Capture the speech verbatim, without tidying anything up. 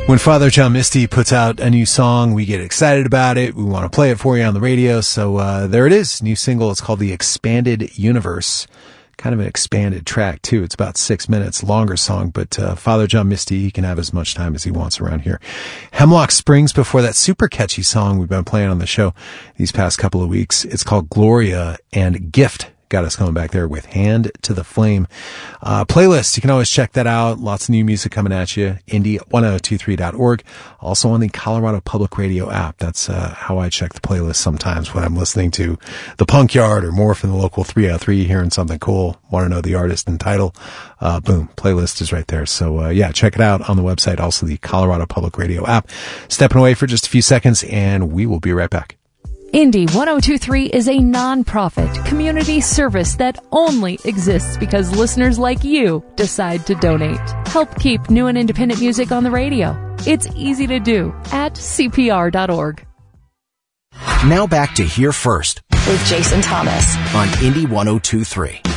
When Father John Misty puts out a new song, we get excited about it. We want to play it for you on the radio. So uh, there it is, new single. It's called The Expanded Universe. Kind of an expanded track, too. It's about six minutes, longer song. But uh, Father John Misty, he can have as much time as he wants around here. Hemlock Springs before that super catchy song we've been playing on the show these past couple of weeks. It's called Gloria, and Gift got us coming back there with Hand to the Flame. Uh, playlist, you can always check that out. Lots of new music coming at you. Indie ten twenty-three dot org. Also on the Colorado Public Radio app. That's uh, how I check the playlist sometimes when I'm listening to the Punk Yard or more from the local three oh three, hearing something cool. Want to know the artist and title. Uh, boom, playlist is right there. So uh, yeah, check it out on the website. Also the Colorado Public Radio app. Stepping away for just a few seconds and we will be right back. Indie ten twenty-three is a non-profit community service that only exists because listeners like you decide to donate. Help keep new and independent music on the radio. It's easy to do at C P R dot org. Now back to Here First with Jason Thomas on Indie ten twenty-three.